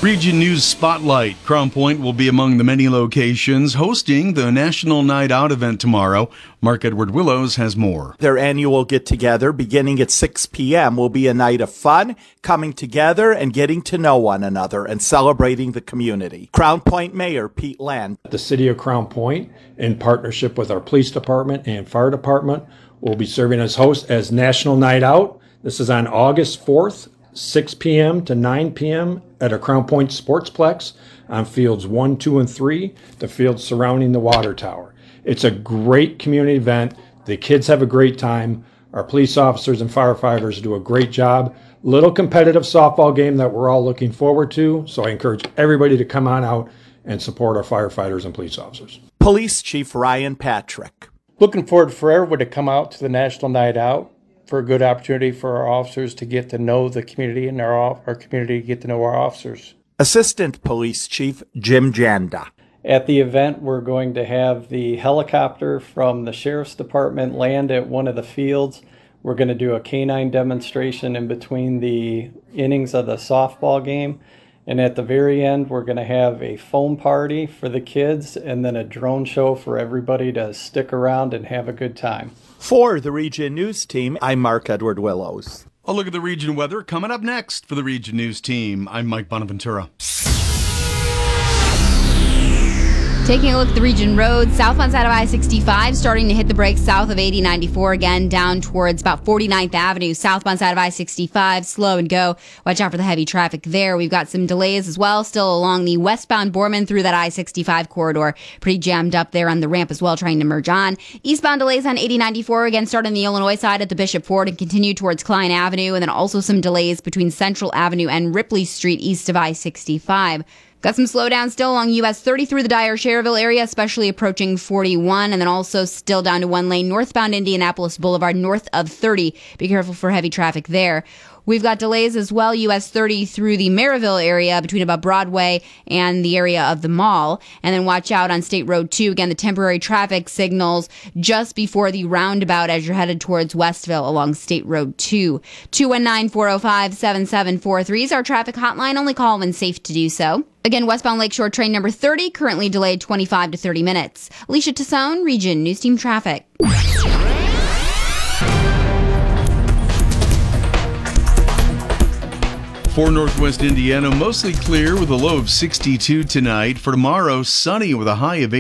Region News Spotlight. Crown Point will be among the many locations hosting the National Night Out event tomorrow. Mark Edward Willows has more. Their annual get-together, beginning at 6 p.m., will be a night of fun, coming together and getting to know one another and celebrating the community. Crown Point Mayor Pete Land. The City of Crown Point, in partnership with our police department and fire department, will be serving as host as National Night Out. This is on August 4th. 6 p.m. to 9 p.m. at a Crown Point Sportsplex on fields 1, 2, and 3, the fields surrounding the water tower. It's a great community event. The kids have a great time. Our police officers and firefighters do a great job. Little competitive softball game that we're all looking forward to. So I encourage everybody to come on out and support our firefighters and police officers. Police Chief Ryan Patrick. Looking forward for everyone to come out to the National Night Out, for a good opportunity for our officers to get to know the community and our community to get to know our officers. Assistant Police Chief Jim Janda. At the event, we're going to have the helicopter from the Sheriff's Department land at one of the fields. We're going to do a canine demonstration in between the innings of the softball game. And at the very end, we're going to have a foam party for the kids and then a drone show for everybody to stick around and have a good time. For the Region News Team, I'm Mark Edward Willows. A look at the region weather coming up next for the Region News Team. I'm Mike Bonaventura. Taking a look at the region roads, southbound side of I-65 starting to hit the brakes south of 80-94 again down towards about 49th Avenue. Southbound side of I-65, slow and go. Watch out for the heavy traffic there. We've got some delays as well still along the westbound Borman through that I-65 corridor. Pretty jammed up there on the ramp as well trying to merge on. Eastbound delays on 80-94 again starting the Illinois side at the Bishop Ford and continue towards Klein Avenue, and then also some delays between Central Avenue and Ripley Street east of I-65. Got some slowdown still along US 30 through the Dyer-Schererville area, especially approaching 41, and then also still down to one lane northbound Indianapolis Boulevard north of 30. Be careful for heavy traffic there. We've got delays as well, US 30 through the Maryville area between about Broadway and the area of the mall. And then watch out on State Road 2. Again, the temporary traffic signals just before the roundabout as you're headed towards Westville along State Road 2. 219-405-7743 is our traffic hotline. Only call when safe to do so. Again, westbound Lakeshore train number 30, currently delayed 25 to 30 minutes. Alicia Tassone, Region News Team Traffic. For Northwest Indiana, mostly clear with a low of 62 tonight. For tomorrow, sunny with a high of